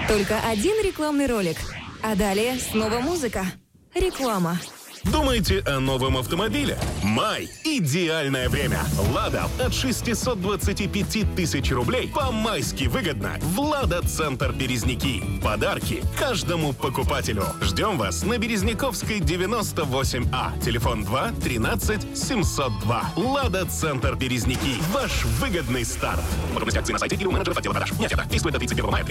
Только один рекламный ролик. А далее снова музыка. Реклама. Думаете о новом автомобиле? Май – идеальное время. «Лада» от 625 тысяч рублей по-майски выгодно в «Лада-центр Березники». Подарки каждому покупателю. Ждем вас на Березняковской, 98А. Телефон 2 13 702. «Лада-центр Березники». Ваш выгодный старт. Подробности акции на сайте или у менеджеров отдела продаж. Не оферта. Действует до 31 мая.